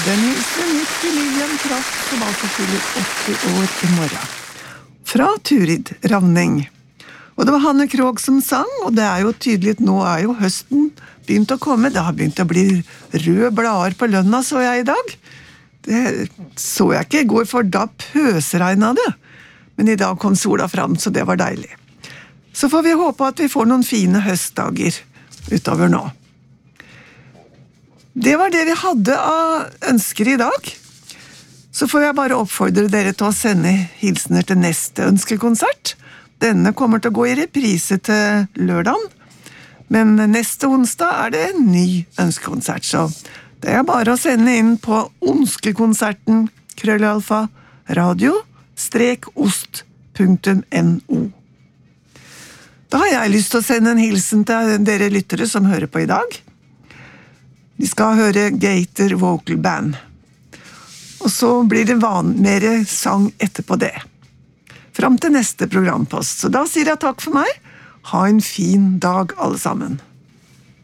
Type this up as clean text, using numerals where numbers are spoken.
Den hilser nytt til Lilian Kraft, som altså fyller 80 år i morgen. Fra Turid Ravning. Og det var Hanne Krogh som sang, og det jo tydelig at nå jo høsten begynt å komme. Det har begynt å bli røde blader på lønna, så jeg i dag. Det så jeg ikke i går, for da pøsregnet det. Men i dag kom sola fram, så det var deilig. Så får vi håpe at vi får noen fine høstdager utover nå. Det var det vi hadde av ønsker i dag. Så får jeg bare oppfordre dere til å sende hilsener til neste ønskekonsert. Denne kommer til å gå i reprise til lørdagen, men neste onsdag det en ny ønskekonsert, så det bare å sende inn på onskekonserten @radio-ost.no. Da har jeg lyst til å sende en hilsen til dere lyttere som hører på i dag. Vi skal høre Gator Vocal Band. Og så blir det mer sang etterpå det. Fram til neste programpost. Så da sier jeg takk for meg. Ha en fin dag alle sammen.